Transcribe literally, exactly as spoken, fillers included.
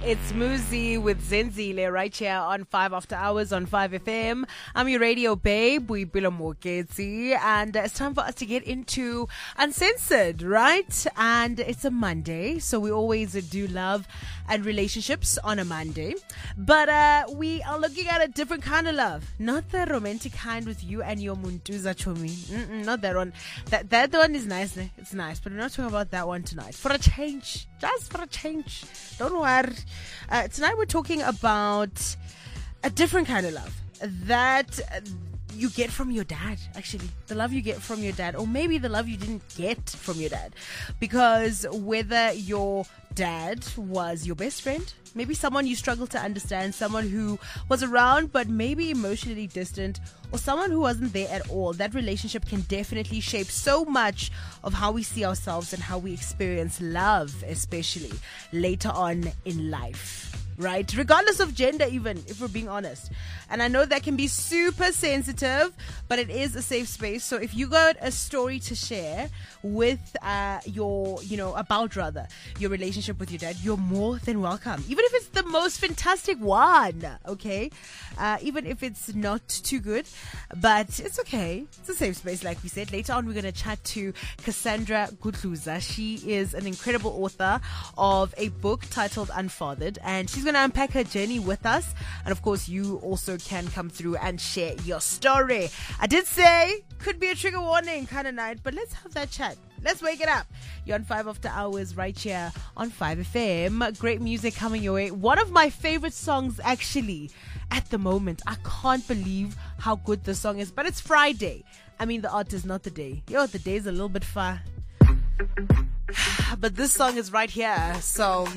It's Muzi with Zenzile right here on five After Hours on five F M. I'm your radio babe, Boipelo Moketsi, and it's time for us to get into Uncensored, right? And it's a Monday, so we always do love and relationships on a Monday. But uh, we are looking at a different kind of love. Not the romantic kind with you and your Muntuza Chomi. Mm-mm, not that one. That, that one is nice. Ne? It's nice, but we're not talking about that one tonight. For a change. Just for a change. Don't worry. Uh, tonight we're talking about a different kind of love that uh, you get from your dad, actually. The love you get from your dad, or maybe the love you didn't get from your dad. Because whether your dad was your best friend, maybe someone you struggled to understand, someone who was around but maybe emotionally distant, or someone who wasn't there at all, that relationship can definitely shape so much of how we see ourselves and how we experience love, especially later on in life. Right? Regardless of gender, even if we're being honest. And I know that can be super sensitive, but it is a safe space. So if you got a story to share with uh, your, you know, about rather, your relationship with your dad, you're more than welcome. Even if it's the most fantastic one, okay? Uh, even if it's not too good, but it's okay. It's a safe space, like we said. Later on, we're going to chat to Cassandra Gudluza. She is an incredible author of a book titled Unfathered, and she's going to unpack her journey with us. And of course, you also can come through and share your story. I did say could be a trigger warning kind of night, but let's have that chat. Let's wake it up. You're on five After Hours right here on five F M. Great music coming your way. One of my favorite songs, actually, at the moment. I can't believe how good the song is, but it's Friday. I mean, the art is not the day. Yo, the day's a little bit far. But this song is right here, so